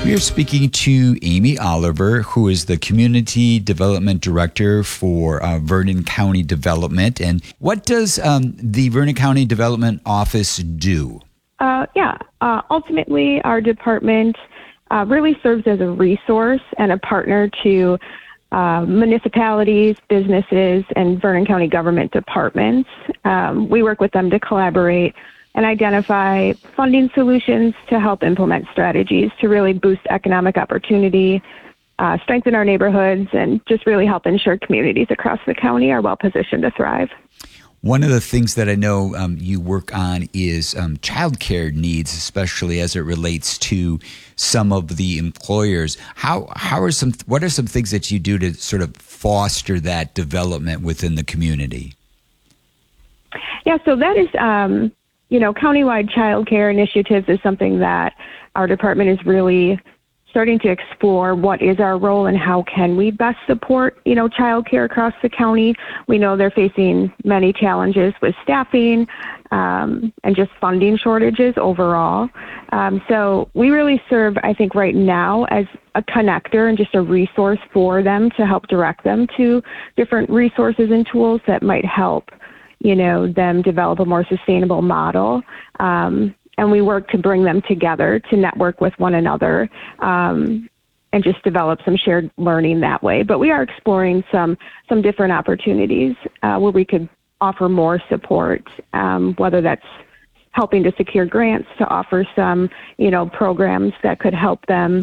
We are speaking to Amy Oliver, who is the Community Development Director for Vernon County Development. And what does the Vernon County Development Office do? Ultimately, our department really serves as a resource and a partner to municipalities, businesses, and Vernon County government departments. We work with them to collaborate and identify funding solutions to help implement strategies to really boost economic opportunity, strengthen our neighborhoods, and just really help ensure communities across the county are well positioned to thrive. One of the things that I know you work on is childcare needs, especially as it relates to some of the employers. What are some things that you do to sort of foster that development within the community? Yeah, so that is, countywide childcare initiatives is something that our department is really starting to explore. What is our role and how can we best support, childcare across the county? We know they're facing many challenges with staffing and just funding shortages overall. So we really serve, I think, right now as a connector and just a resource for them to help direct them to different resources and tools that might help, them develop a more sustainable model. And we work to bring them together to network with one another and just develop some shared learning that way. But we are exploring some different opportunities where we could offer more support, whether that's helping to secure grants to offer some, programs that could help them,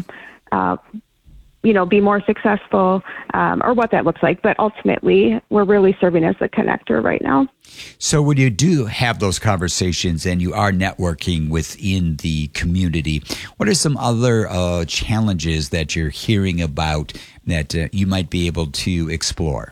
be more successful, or what that looks like. But ultimately, we're really serving as the connector right now. So when you do have those conversations and you are networking within the community, what are some other challenges that you're hearing about that you might be able to explore?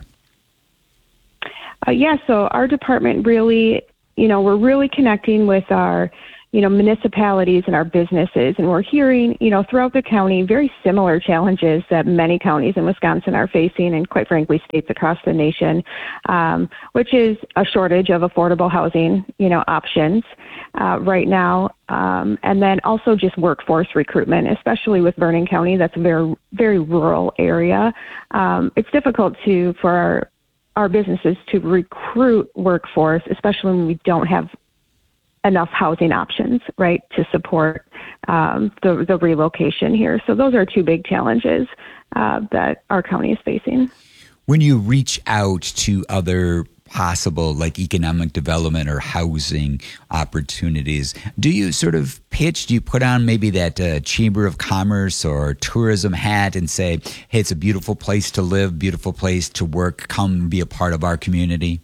So our department really, we're really connecting with our municipalities and our businesses. And we're hearing, throughout the county, very similar challenges that many counties in Wisconsin are facing, and quite frankly, states across the nation, which is a shortage of affordable housing, options right now. And then also just workforce recruitment, especially with Vernon County. That's a very, very rural area. It's difficult for our businesses to recruit workforce, especially when we don't have enough housing options, right, to support the relocation here. So those are two big challenges that our county is facing. When you reach out to other possible like economic development or housing opportunities, do you sort of pitch, do you put on maybe that Chamber of Commerce or tourism hat and say, hey, it's a beautiful place to live, beautiful place to work, come be a part of our community?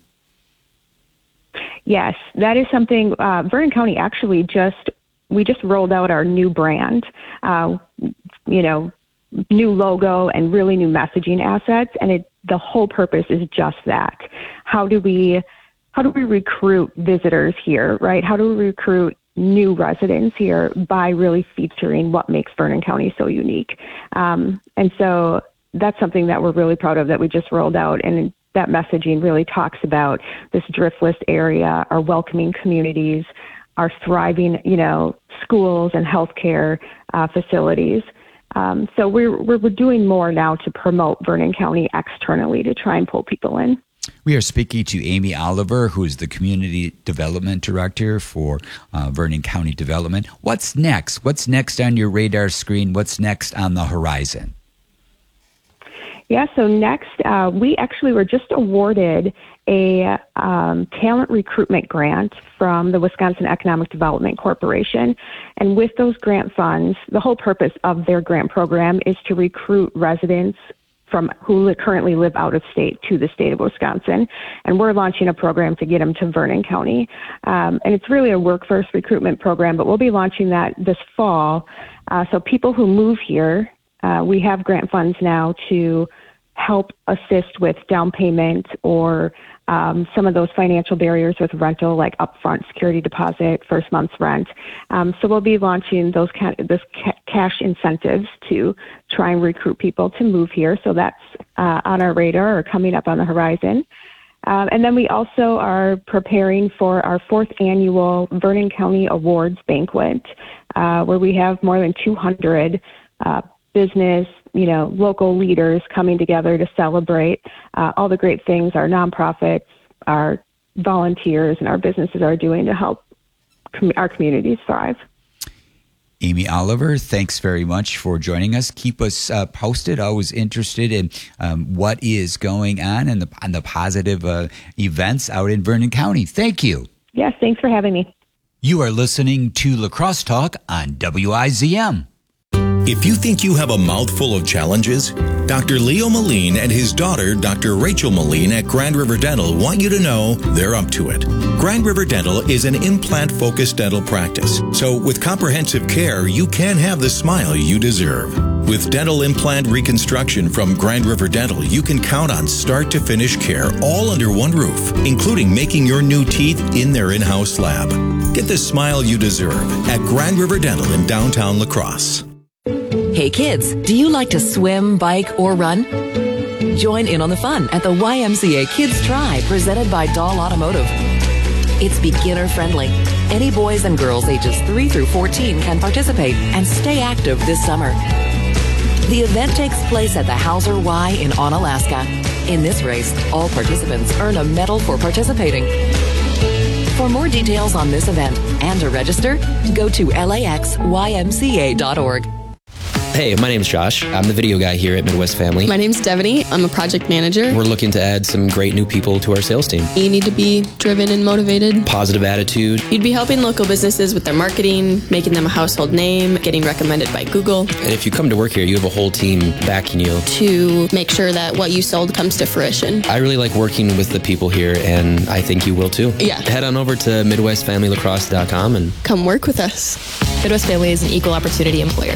Yes, that is something Vernon County actually we just rolled out our new brand, new logo and really new messaging assets. And the whole purpose is just that. How do we recruit visitors here, right? How do we recruit new residents here by really featuring what makes Vernon County so unique? And so that's something that we're really proud of that we just rolled out. And that messaging really talks about this driftless area, our welcoming communities, our thriving, schools and healthcare facilities. So we're doing more now to promote Vernon County externally to try and pull people in. We are speaking to Amy Oliver, who is the Community Development Director for Vernon County Development. What's next? What's next on your radar screen? What's next on the horizon? Yeah, so next, we actually were just awarded a talent recruitment grant from the Wisconsin Economic Development Corporation. And with those grant funds, the whole purpose of their grant program is to recruit residents who currently live out of state to the state of Wisconsin. And we're launching a program to get them to Vernon County. And it's really a workforce recruitment program, but we'll be launching that this fall. So people who move here, we have grant funds now to help assist with down payment or some of those financial barriers with rental, like upfront security deposit, first month's rent. So we'll be launching those cash incentives to try and recruit people to move here. So that's on our radar or coming up on the horizon. And then we also are preparing for our 4th annual Vernon County Awards Banquet, where we have more than 200 business, local leaders coming together to celebrate all the great things our nonprofits, our volunteers, and our businesses are doing to help our communities thrive. Amy Oliver, thanks very much for joining us. Keep us posted. Always interested in what is going on and the positive events out in Vernon County. Thank you. Yes, thanks for having me. You are listening to La Crosse Talk on WIZM. If you think you have a mouthful of challenges, Dr. Leo Moline and his daughter, Dr. Rachel Moline at Grand River Dental want you to know they're up to it. Grand River Dental is an implant-focused dental practice, so with comprehensive care, you can have the smile you deserve. With dental implant reconstruction from Grand River Dental, you can count on start-to-finish care all under one roof, including making your new teeth in their in-house lab. Get the smile you deserve at Grand River Dental in downtown La Crosse. Hey kids, do you like to swim, bike, or run? Join in on the fun at the YMCA Kids Try, presented by Dahl Automotive. It's beginner friendly. Any boys and girls ages 3 through 14 can participate and stay active this summer. The event takes place at the Hauser Y in Onalaska. In this race, all participants earn a medal for participating. For more details on this event and to register, go to laxymca.org. Hey, my name's Josh. I'm the video guy here at Midwest Family. My name's Devaney. I'm a project manager. We're looking to add some great new people to our sales team. You need to be driven and motivated. Positive attitude. You'd be helping local businesses with their marketing, making them a household name, getting recommended by Google. And if you come to work here, you have a whole team backing you. To make sure that what you sold comes to fruition. I really like working with the people here, and I think you will too. Yeah. Head on over to MidwestFamilyLacrosse.com and come work with us. Midwest Family is an equal opportunity employer.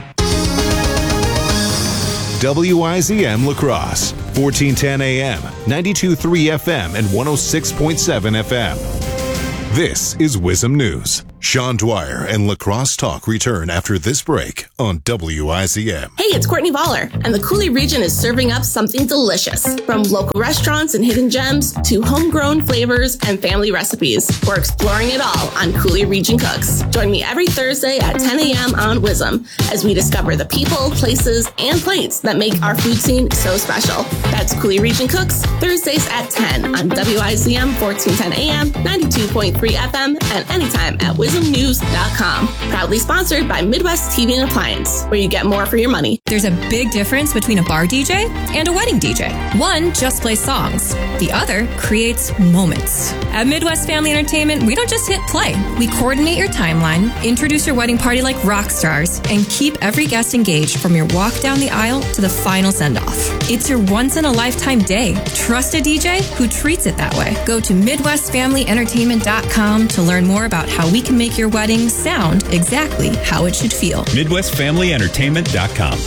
WIZM La Crosse, 1410 AM, 92.3 FM, and 106.7 FM. This is WIZM News. Sean Dwyer and La Crosse Talk return after this break on WIZM. Hey, it's Courtney Voller, and the Cooley region is serving up something delicious. From local restaurants and hidden gems to homegrown flavors and family recipes, we're exploring it all on Cooley Region Cooks. Join me every Thursday at 10 a.m. on WIZM as we discover the people, places, and plates that make our food scene so special. That's Cooley Region Cooks, Thursdays at 10 on WIZM 1410 AM, 92.3 FM, and anytime at WIZMnews.com. Proudly sponsored by Midwest TV and Appliance, where you get more for your money. There's a big difference between a bar DJ and a wedding DJ. One just plays songs. The other creates moments. At Midwest Family Entertainment, we don't just hit play. We coordinate your timeline, introduce your wedding party like rock stars, and keep every guest engaged from your walk down the aisle to the final send-off. It's your once-in-a-lifetime day. Trust a DJ who treats it that way. Go to MidwestFamilyEntertainment.com to learn more about how we can make your wedding sound exactly how it should feel. MidwestFamilyEntertainment.com.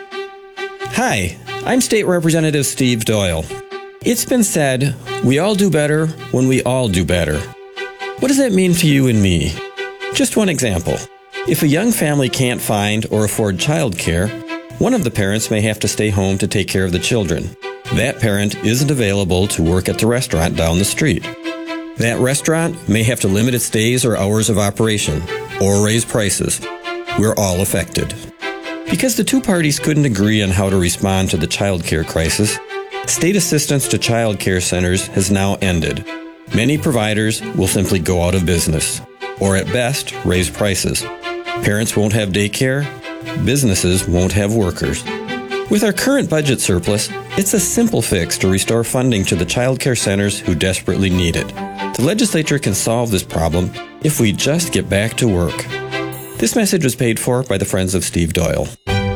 Hi, I'm State Representative Steve Doyle. It's been said, we all do better when we all do better. What does that mean to you and me? Just one example. If a young family can't find or afford childcare, one of the parents may have to stay home to take care of the children. That parent isn't available to work at the restaurant down the street. That restaurant may have to limit its days or hours of operation, or raise prices. We're all affected. Because the two parties couldn't agree on how to respond to the child care crisis, state assistance to child care centers has now ended. Many providers will simply go out of business, or at best, raise prices. Parents won't have daycare, businesses won't have workers. With our current budget surplus, it's a simple fix to restore funding to the child care centers who desperately need it. The legislature can solve this problem if we just get back to work. This message was paid for by the Friends of Steve Doyle.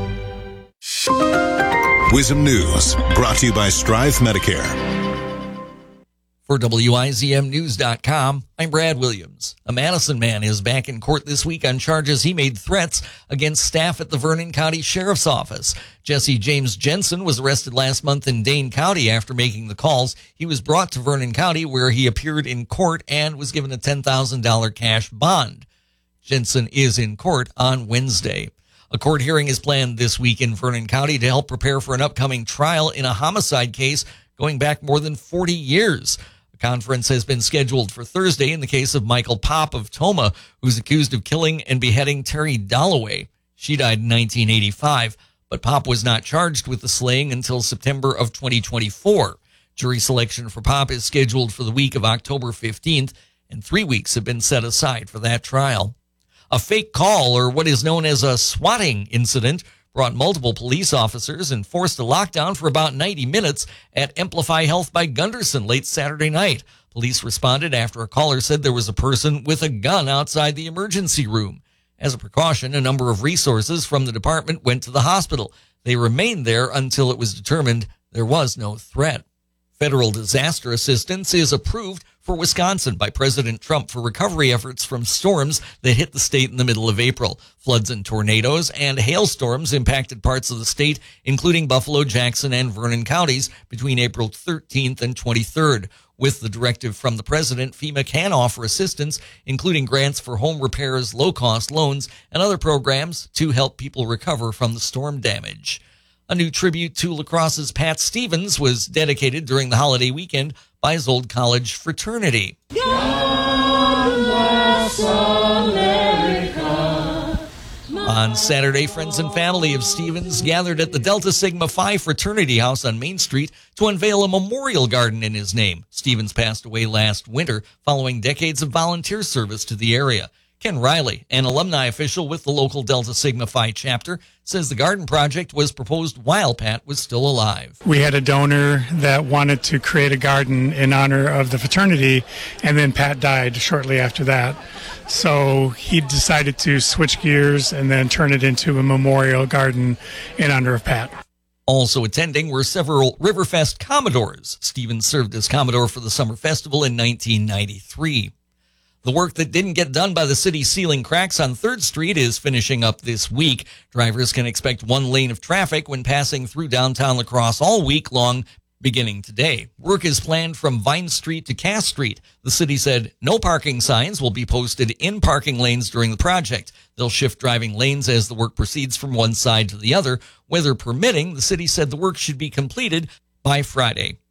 WIZM News, brought to you by Strive Medicare. For WIZMnews.com, I'm Brad Williams. A Madison man is back in court this week on charges he made threats against staff at the Vernon County Sheriff's Office. Jesse James Jensen was arrested last month in Dane County after making the calls. He was brought to Vernon County, where he appeared in court and was given a $10,000 cash bond. Jensen is in court on Wednesday. A court hearing is planned this week in Vernon County to help prepare for an upcoming trial in a homicide case going back more than 40 years. A conference has been scheduled for Thursday in the case of Michael Popp of Toma, who's accused of killing and beheading Terry Dalloway. She died in 1985, but Pop was not charged with the slaying until September of 2024. Jury selection for Pop is scheduled for the week of October 15th, and 3 weeks have been set aside for that trial. A fake call, or what is known as a swatting incident, brought multiple police officers and forced a lockdown for about 90 minutes at Amplify Health by Gunderson late Saturday night. Police responded after a caller said there was a person with a gun outside the emergency room. As a precaution, a number of resources from the department went to the hospital. They remained there until it was determined there was no threat. Federal disaster assistance is approved for Wisconsin by President Trump for recovery efforts from storms that hit the state in the middle of April. Floods and tornadoes and hailstorms impacted parts of the state, including Buffalo, Jackson, and Vernon counties between April 13th and 23rd. With the directive from the president, FEMA can offer assistance, including grants for home repairs, low-cost loans, and other programs to help people recover from the storm damage. A new tribute to La Crosse's Pat Stevens was dedicated during the holiday weekend by his old college fraternity. God bless America. On Saturday, friends and family of Stevens gathered at the Delta Sigma Phi fraternity house on Main Street to unveil a memorial garden in his name. Stevens passed away last winter following decades of volunteer service to the area. Ken Riley, an alumni official with the local Delta Sigma Phi chapter, says the garden project was proposed while Pat was still alive. We had a donor that wanted to create a garden in honor of the fraternity, and then Pat died shortly after that. So he decided to switch gears and then turn it into a memorial garden in honor of Pat. Also attending were several Riverfest Commodores. Stevens served as Commodore for the Summer Festival in 1993. The work that didn't get done by the city sealing cracks on 3rd Street is finishing up this week. Drivers can expect one lane of traffic when passing through downtown La Crosse all week long, beginning today. Work is planned from Vine Street to Cass Street. The city said no parking signs will be posted in parking lanes during the project. They'll shift driving lanes as the work proceeds from one side to the other. Weather permitting, the city said the work should be completed by Friday.